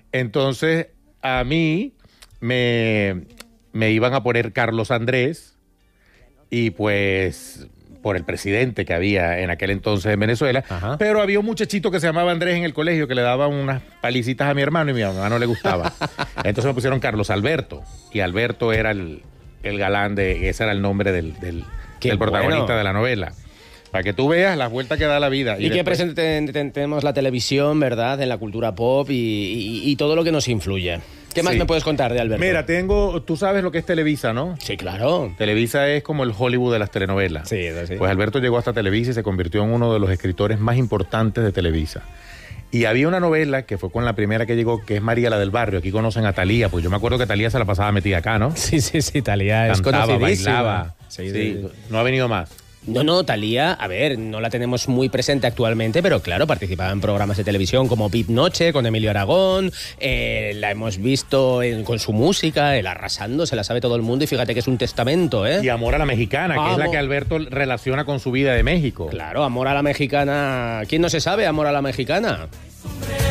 Entonces, a mí me iban a poner Carlos Andrés y pues por el presidente que había en aquel entonces en Venezuela, Ajá. pero había un muchachito que se llamaba Andrés en el colegio que le daba unas palicitas a mi hermano y mi mamá no le gustaba. Entonces me pusieron Carlos Alberto y Alberto era el galán ese era el nombre del Qué protagonista bueno. de la novela. Para que tú veas las vueltas que da la vida. Y que después- presente tenemos la televisión, ¿verdad? En la cultura pop y todo lo que nos influye. ¿Qué más Sí. me puedes contar de Alberto? Mira, tú sabes lo que es Televisa, ¿no? Sí, claro. Televisa es como el Hollywood de las telenovelas. Sí, sí. Pues Alberto llegó hasta Televisa y se convirtió en uno de los escritores más importantes de Televisa. Y había una novela que fue con la primera que llegó, que es María la del Barrio. Aquí conocen a Thalía, pues yo me acuerdo que Thalía se la pasaba metida acá, ¿no? Sí, Talía es Cantaba, conocidísima. bailaba. Sí. No ha venido más. No, Thalía, a ver, no la tenemos muy presente actualmente, pero claro, participaba en programas de televisión como VIP Noche con Emilio Aragón, la hemos visto con su música, el Arrasando, se la sabe todo el mundo y fíjate que es un testamento, ¿eh? Y Amor a la Mexicana, que es la Vamos. que Alberto relaciona con su vida de México. Claro, Amor a la Mexicana. ¿Quién no se sabe Amor a la Mexicana?